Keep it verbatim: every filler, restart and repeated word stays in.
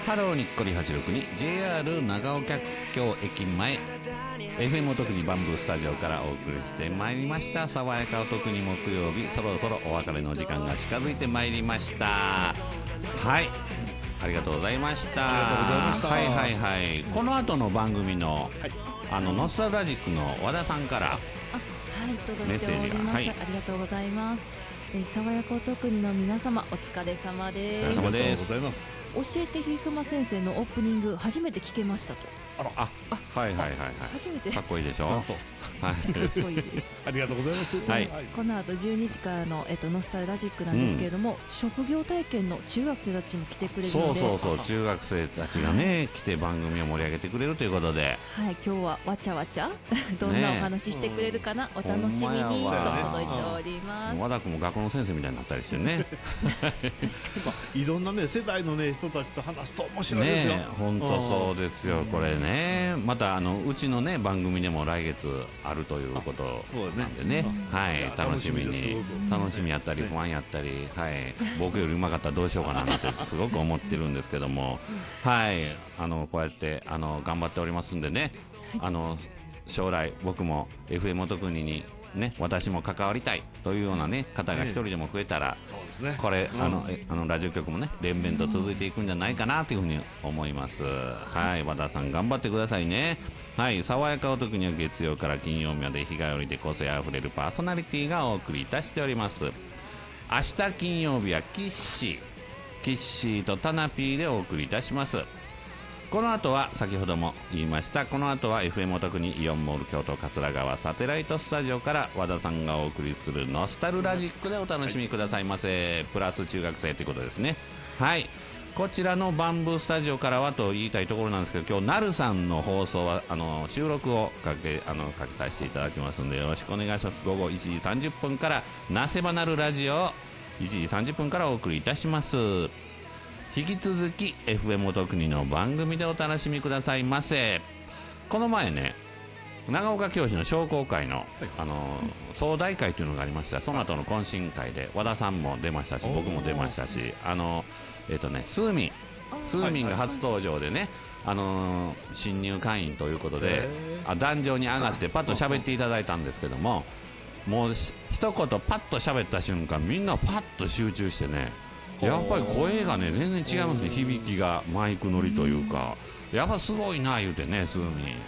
ハローにっこりはちろくに ジェイアール 長岡京駅前 エフエム おとくにバンブースタジオからお送りしてまいりました。爽やかおとくに木曜日、そろそろお別れの時間が近づいてまいりました。はい、ありがとうございました。 ありがとうございました。 はいはいはい。この後の番組の、はい、あのノスタルジックの和田さんからあ、はい、届いております。はい、ありがとうございます。えー、爽やかおとくにの皆様、お疲れ様です。 お疲れ様です。 ありがとうございます。 教えてひくま先生のオープニング初めて聞けましたと。 あら、あ、あ、はいはいはいはい。 初めて。 かっこいいでしょ。 なんと。 はい、 かっこいいです。 ありがとうございます。 はい。 この後じゅうにじからのえっとノスタルジックなんですけれども、うん、職業体験の中学生たちも来てくれるので、 そうそうそう、中学生たちがね、はい、来て番組を盛り上げてくれるということで、 はい、今日はわちゃわちゃどんなお話してくれるかな、ね、お楽しみにと届いております。 和田君も学校の先生みたいになったりしてね。 確かに、まあ、いろんなね世代のね人たちと話すと面白いですよ。 ね、本当そうですよ。これね、またあのうちのね番組でも来月あるということなんでね、はい、楽しみに楽しみやったり不安やったり、はい、僕よりうまかったらどうしようかななんてすごく思ってるんですけども、はい、あのこうやってあの頑張っておりますんでね、あの将来僕も エフエム おとくににね、私も関わりたいというような、ね、方が一人でも増えたら、そうですね、これ、うん、あのあのラジオ局もね連綿と続いていくんじゃないかなというふうに思います。はい、和田さん頑張ってくださいね。はい、爽やかおとくには月曜から金曜日まで日替わりで個性あふれるパーソナリティがお送りいたしております。明日金曜日はキッシーキッシーとタナピーでお送りいたします。この後は先ほども言いました、この後は エフエム おとくにイオンモール京都桂川サテライトスタジオから和田さんがお送りするノスタルラジックでお楽しみくださいませ。プラス中学生ということですね。はい、こちらのバンブースタジオからはと言いたいところなんですけど、今日なるさんの放送はあの収録をかけあのかけさせていただきますのでよろしくお願いします。午後いちじさんじゅっぷんからなせばなるラジオをいちじさんじゅっぷんからお送りいたします。引き続き エフエム おとくにの番組でお楽しみくださいませ。この前ね、長岡教師の商工会の、はい、あの総大会というのがありました。その後の懇親会で和田さんも出ましたし、僕も出ましたし、あのえっとねスーミンスーミンが初登場でね、あの新入会員ということであ壇上に上がってパッと喋っていただいたんですけども、もう一言パッと喋った瞬間みんなパッと集中してね、やっぱり声がね全然違いますね。響きがマイク乗りというか、やっぱすごいな言うてね、スーミン